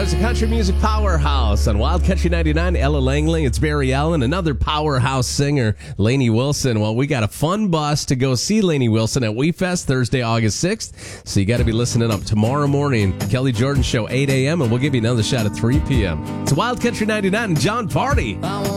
there's a country music powerhouse on Wild Country 99. Ella Langley, it's Barry Allen, another powerhouse singer, Lainey Wilson. Well, we got a fun bus to go see Lainey Wilson at WeFest Thursday, August 6th. So you got to be listening up tomorrow morning. Kelly Jordan Show, 8 a.m., and we'll give you another shot at 3 p.m. It's Wild Country 99 and John Party.